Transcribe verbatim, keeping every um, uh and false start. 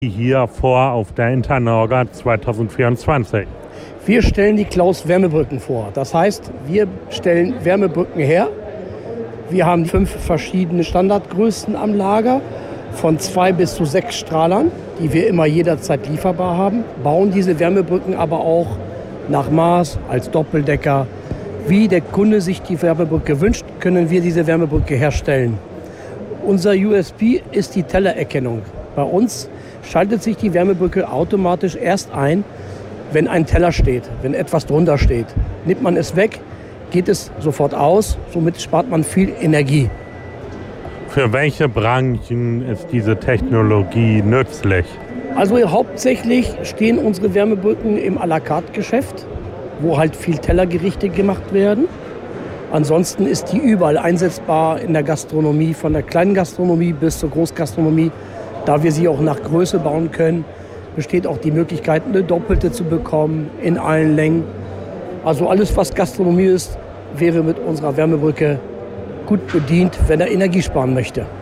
Hier vor auf der Internorga zwanzig vierundzwanzig. Wir stellen die Klaus Wärmebrücken vor. Das heißt, wir stellen Wärmebrücken her. Wir haben fünf verschiedene Standardgrößen am Lager, von zwei bis zu sechs Strahlern, die wir immer jederzeit lieferbar haben. Bauen diese Wärmebrücken aber auch nach Maß als Doppeldecker. Wie der Kunde sich die Wärmebrücke wünscht, können wir diese Wärmebrücke herstellen. Unser U S P ist die Tellererkennung. Bei uns schaltet sich die Wärmebrücke automatisch erst ein, wenn ein Teller steht, wenn etwas drunter steht. Nimmt man es weg, geht es sofort aus, somit spart man viel Energie. Für welche Branchen ist diese Technologie nützlich? Also hauptsächlich stehen unsere Wärmebrücken im à la carte Geschäft, wo halt viel Tellergerichte gemacht werden. Ansonsten ist die überall einsetzbar in der Gastronomie, von der kleinen Gastronomie bis zur Großgastronomie. Da wir sie auch nach Größe bauen können, besteht auch die Möglichkeit, eine doppelte zu bekommen in allen Längen. Also alles, was Gastronomie ist, wäre mit unserer Wärmebrücke gut bedient, wenn er Energie sparen möchte.